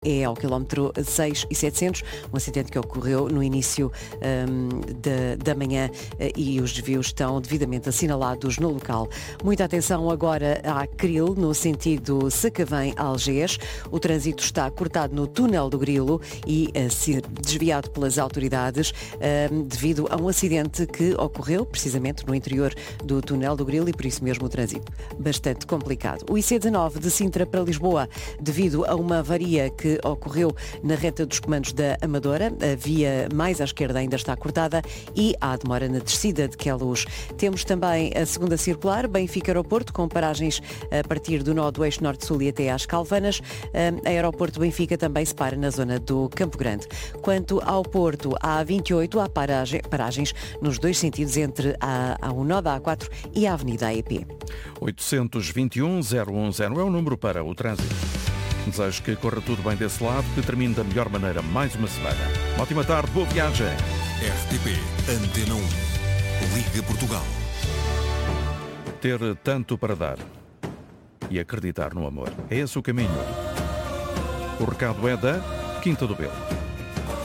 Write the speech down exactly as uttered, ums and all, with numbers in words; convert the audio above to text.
É ao quilómetro seis e setecentos, um acidente que ocorreu no início um, da, da manhã uh, e os desvios estão devidamente assinalados no local. Muita atenção agora à Cril, no sentido Sacavém-Algés. O trânsito está cortado no túnel do Grilo e a ser desviado pelas autoridades uh, devido a um acidente que ocorreu precisamente no interior do túnel do Grilo e por isso mesmo o trânsito bastante complicado. O I C dezanove de Sintra para Lisboa, devido a uma avaria que ocorreu na reta dos comandos da Amadora. A via mais à esquerda ainda está cortada e há demora na descida de Queluz. Temos também a segunda circular, Benfica-Aeroporto, com paragens a partir do nó do eixo norte-sul e até às Calvanas. A Aeroporto Benfica também se para na zona do Campo Grande. Quanto ao Porto, a A vinte e oito, há paragem, paragens nos dois sentidos entre a, a, o nó da A quatro e a Avenida A E P. oitocentos e vinte e um, zero um zero é o número para o trânsito. Desejo que corra tudo bem desse lado, que termine da melhor maneira mais uma semana. Uma ótima tarde, boa viagem. R T P Antena um, Liga Portugal. Ter tanto para dar e acreditar no amor. É esse o caminho. O recado é da Quinta do Belo.